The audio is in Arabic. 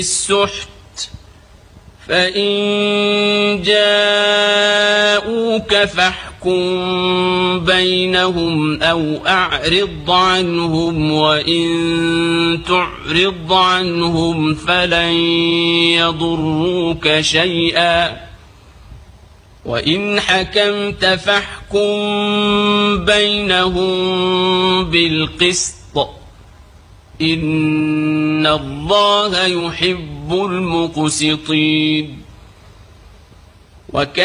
السحت فإن جاءوك فاحكم بينهم أو أعرض عنهم وإن تعرض عنهم فلن يضروك شيئا وإن حكمت فاحكم بينهم بالقسط إن الله يحب المقسطين.